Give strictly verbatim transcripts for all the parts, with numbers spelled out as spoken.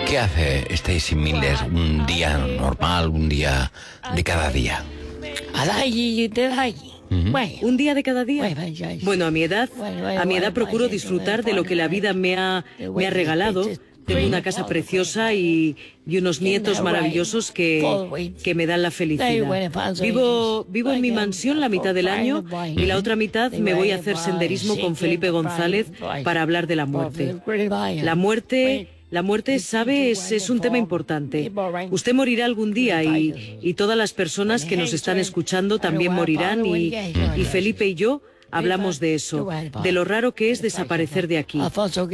¿Qué hace Stacy Miller un día normal, un día de cada día? Adai, te dai. Uh-huh. Bueno, un día de cada día. Bueno, a mi edad, a mi edad procuro disfrutar de lo que la vida me ha, me ha regalado. Tengo una casa preciosa y, y unos nietos maravillosos que, que me dan la felicidad. Vivo, vivo en mi mansión la mitad del año y la otra mitad me voy a hacer senderismo con Felipe González para hablar de la muerte. La muerte... La muerte, sabe, es, es un tema importante. Usted morirá algún día y, y todas las personas que nos están escuchando también morirán y, y Felipe y yo hablamos de eso, de lo raro que es desaparecer de aquí.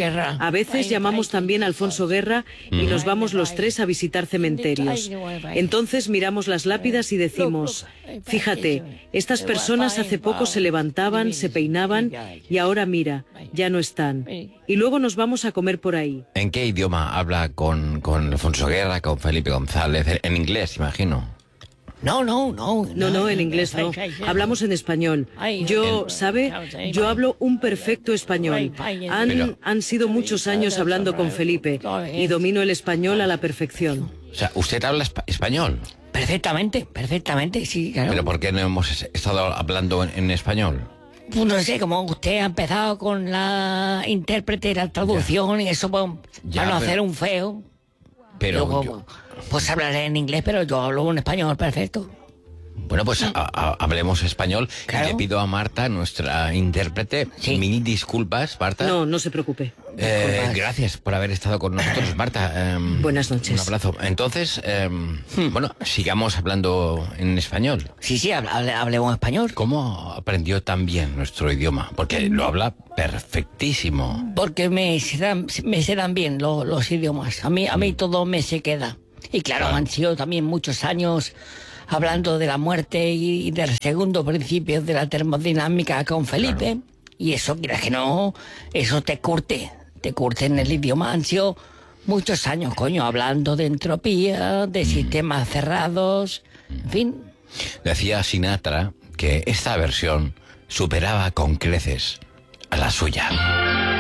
A veces llamamos también a Alfonso Guerra y nos vamos los tres a visitar cementerios. Entonces miramos las lápidas y decimos, fíjate, estas personas hace poco se levantaban, se peinaban y ahora mira, ya no están. Y luego nos vamos a comer por ahí. ¿En qué idioma habla con, con Alfonso Guerra, con Felipe González? En inglés, imagino. No, no, no. No, no, en inglés no. Hablamos en español. Yo, ¿sabe? Yo hablo un perfecto español. Han, han sido muchos años hablando con Felipe y domino el español a la perfección. O sea, ¿usted habla espa- español? Perfectamente, perfectamente, sí, claro. ¿Pero por qué no hemos estado hablando en, en español? Pues no sé, como usted ha empezado con la intérprete y la traducción ya. Y eso, pues, ya, para no pero... hacer un feo. Pero Luego, yo... pues hablaré en inglés, pero yo hablo un español perfecto. Bueno, pues a, a, hablemos español. Claro. Y le pido a Marta, nuestra intérprete, sí. mil disculpas, Marta. No, no se preocupe. Eh, gracias por haber estado con nosotros, Marta. Eh, Buenas noches. Un abrazo. Entonces, eh, hmm. bueno, sigamos hablando en español. Sí, sí, hable, hablemos español. ¿Cómo aprendió tan bien nuestro idioma? Porque lo habla perfectísimo. Porque me se dan, me se dan bien los, los idiomas. A mí, a mí todo me se queda. Y claro, claro, han sido también muchos años hablando de la muerte y del segundo principio de la termodinámica con Felipe. Claro. Y eso, quieras que no, eso te curte, te curte en el idioma. Han sido muchos años, coño, hablando de entropía, de mm. sistemas cerrados, en fin. Decía Sinatra que esta versión superaba con creces a la suya.